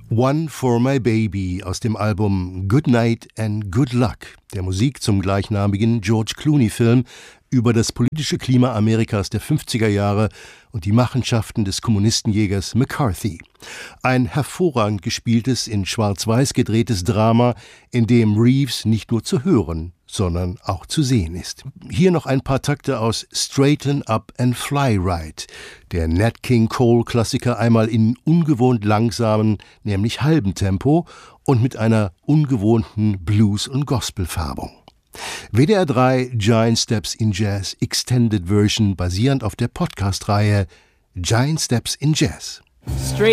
One for My Baby aus dem Album Good Night and Good Luck, der Musik zum gleichnamigen George Clooney-Film über das politische Klima Amerikas der 50er Jahre und die Machenschaften des Kommunistenjägers McCarthy. Ein hervorragend gespieltes, in Schwarz-Weiß gedrehtes Drama, in dem Reeves nicht nur zu hören, sondern auch zu sehen ist. Hier noch ein paar Takte aus Straighten Up and Fly Right, der Nat King Cole-Klassiker, einmal in ungewohnt langsamen, nämlich halbem Tempo und mit einer ungewohnten Blues- und Gospel-Färbung. WDR 3 Giant Steps in Jazz Extended Version basierend auf der Podcast-Reihe Giant Steps in Jazz.